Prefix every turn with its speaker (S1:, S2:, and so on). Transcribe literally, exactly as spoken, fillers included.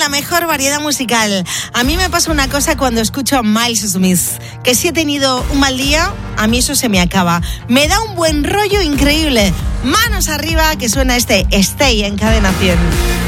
S1: la mejor variedad musical. A mí me pasa una cosa cuando escucho a Miles Smith, que si he tenido un mal día, a mí eso se me acaba. Me da un buen rollo increíble. Manos arriba, que suena este Stay en Cadena cien.